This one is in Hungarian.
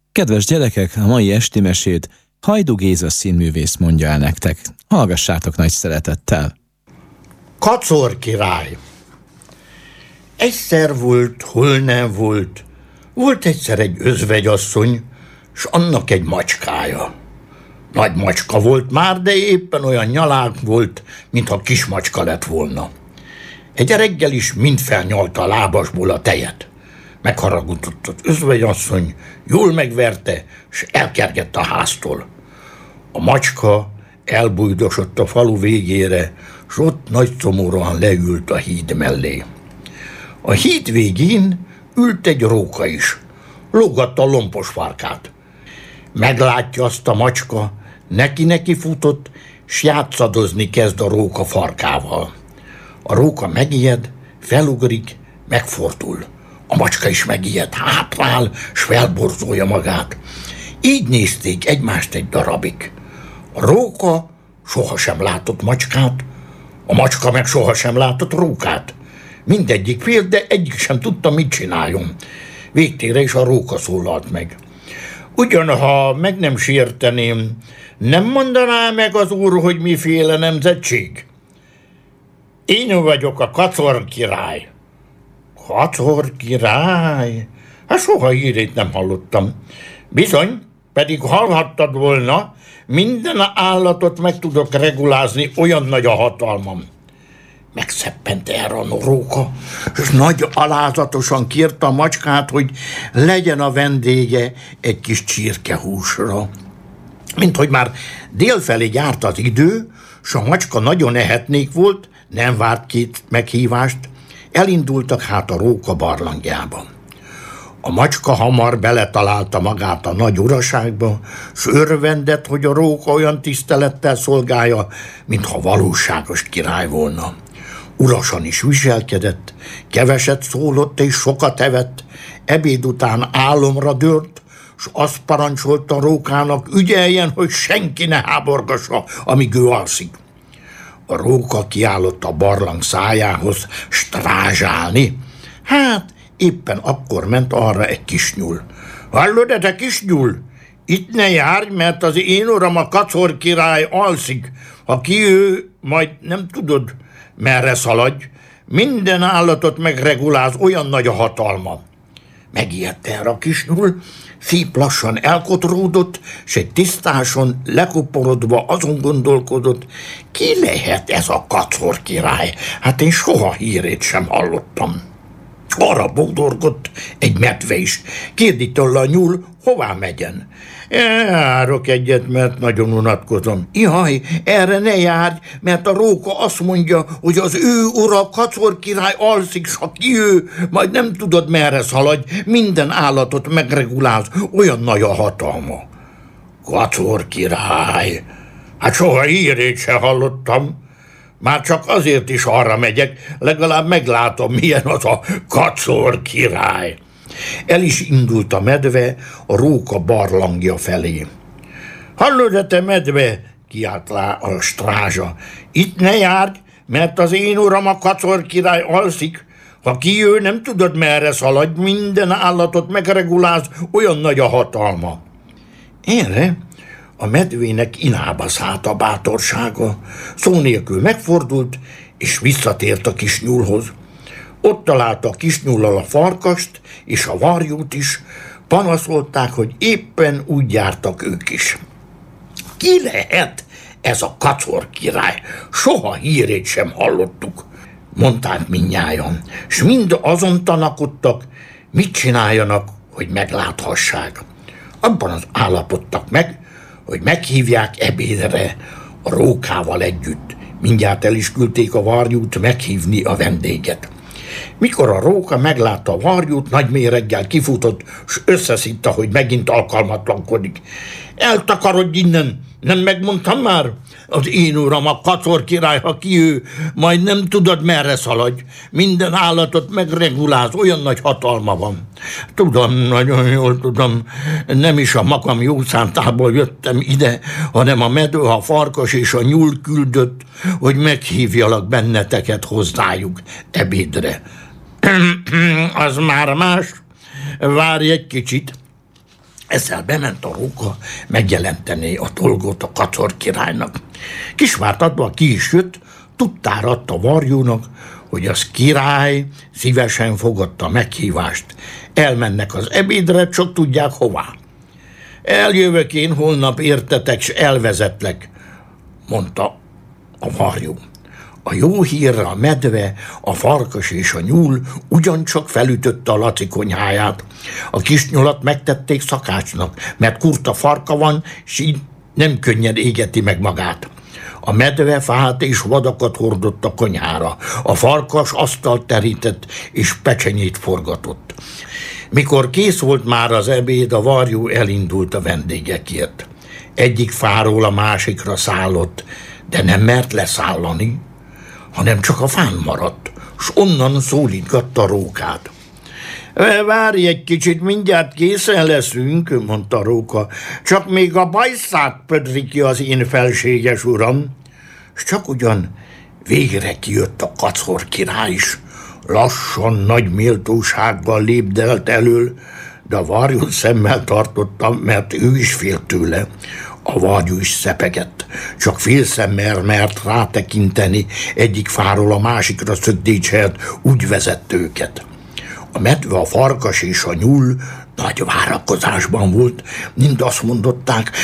Kedves gyerekek, a mai esti mesét Hajdú Géza színművész mondja el nektek. Hallgassátok nagy szeretettel. Kacor király. Egyszer volt, hol nem volt. Volt egyszer egy özvegyasszony, s annak egy macskája. Nagy macska volt már, de éppen olyan nyalák volt, mintha kismacska lett volna. Egy reggel is mind felnyalta a lábasból a tejet. Megharagudott az özvegyasszony, jól megverte, s elkergett a háztól. A macska elbújdosott a falu végére, s ott nagy szomorúan leült a híd mellé. A híd végén ült egy róka is, lógatta a lompos farkát. Meglátja azt a macska, neki futott, s játszadozni kezd a róka farkával. A róka megijed, felugrik, megfordul. A macska is megijed, hátrál, s felborzolja magát. Így nézték egymást egy darabig. A róka sohasem látott macskát, a macska meg sohasem látott rókát. Mindegyik félt, de egyik sem tudta, mit csináljon. Végtére is a róka szólalt meg. Ugyanha meg nem sérteném, nem mondaná meg az úr, hogy miféle nemzetség? Én vagyok a Kacor király. Kacor király? Hát soha hírét nem hallottam. Bizony, pedig hallhattad volna, minden állatot meg tudok regulázni, olyan nagy a hatalmam. Megszeppent erre a róka, és nagy alázatosan kérte a macskát, hogy legyen a vendége egy kis csirkehúsra. Minthogy már délfelé járt az idő, s a macska nagyon ehetnék volt, nem várt két meghívást, elindultak hát a róka barlangjába. A macska hamar beletalálta magát a nagy uraságba, s örvendett, hogy a róka olyan tisztelettel szolgálja, mintha valóságos király volna. Urasan is viselkedett, keveset szólott és sokat evett, ebéd után álomra dőlt, s azt parancsolta a rókának, ügyeljen, hogy senki ne háborgassa, amíg ő alszik. A róka kiállott a barlang szájához strázsálni. Hát éppen akkor ment arra egy kisnyúl. Hallod, te kisnyúl? Itt ne járj, mert az én uram a Kacor király alszik. Ha kijő, majd nem tudod, merre szaladj. Minden állatot megreguláz, olyan nagy a hatalma. Megijedt erre a kisnyúl, szép lassan elkotródott, s egy tisztáson lekoporodva azon gondolkodott, ki lehet ez a Kacor király? Hát én soha hírét sem hallottam. Arra bódorgott egy medve is. Kérdi tőle a nyúl, hová megyen. Járok egyet, mert nagyon unatkozom. Jaj, erre ne járj, mert a róka azt mondja, hogy az ő ura Kacor király alszik, s ha kijő, majd nem tudod, merre szaladj, minden állatot megreguláz, olyan nagy a hatalma. Kacor király? Hát soha hírét se hallottam. Már csak azért is arra megyek, legalább meglátom, milyen az a Kacor király. El is indult a medve a róka barlangja felé. Hallod, te medve? Kiált rá a strázsa. Itt ne járj, mert az én uram a Kacor király alszik. Ha kijő, nem tudod, merre szaladj, minden állatot megreguláz, olyan nagy a hatalma. Erre a medvének inába szállt a bátorsága, szó nélkül megfordult, és visszatért a kisnyúlhoz. Ott találta a kisnyúllal a farkast, és a varjút is, panaszolták, hogy éppen úgy jártak ők is. Ki lehet ez a Kacor király? Soha hírét sem hallottuk, mondták mindnyájan, s mind azon tanakodtak, mit csináljanak, hogy megláthassák. Abban az állapodtak meg, hogy meghívják ebédre a rókával együtt. Mindjárt el is küldték a varjút meghívni a vendéget. Mikor a róka meglátta a varjút, nagy méreggel kifutott, s összeszitta, hogy megint alkalmatlankodik. Eltakarodj innen, nem megmondtam már? Az én uram a Kacor király, ha kijő, majd nem tudod, merre szaladj. Minden állatot megreguláz, olyan nagy hatalma van. Tudom, nagyon jól tudom, nem is a magam jó szántából jöttem ide, hanem a medve, a farkas és a nyúl küldött, hogy meghívjalak benneteket hozzájuk ebédre. Az már más. Várj egy kicsit. Ezzel bement a róka megjelenteni a dolgot a Kacor királynak. Kisvártatban ki is jött, tudtára adta Varjúnak, hogy az király szívesen fogadta a meghívást. Elmennek az ebédre, csak tudják hová. Eljövök én holnap értetek, s elvezetlek, mondta a Varjú. A jó hírre a medve, a farkas és a nyúl ugyancsak felütötte a Laci konyháját. A kis nyulat megtették szakácsnak, mert kurta farka van, s így nem könnyen égeti meg magát. A medve fát és vadakat hordott a konyhára, a farkas asztalt terített és pecsenyét forgatott. Mikor kész volt már az ebéd, a Varjú elindult a vendégekért. Egyik fáról a másikra szállott, de nem mert leszállani, hanem csak a fán maradt, s onnan szólítgatta a rókát. Várj egy kicsit, mindjárt készen leszünk, mondta a róka, csak még a bajszát pödri ki az én felséges uram. S csak ugyan végre kijött a Kacor király is, lassan, nagy méltósággal lépdelt elől, de a Varjú szemmel tartotta, mert ő is félt tőle. A Varjú is szepegett, csak félszemmel mert rátekinteni, egyik fáról a másikra szökdécselt, úgy vezette őket. A medve, a farkas és a nyúl nagy várakozásban volt, mind azt mondották,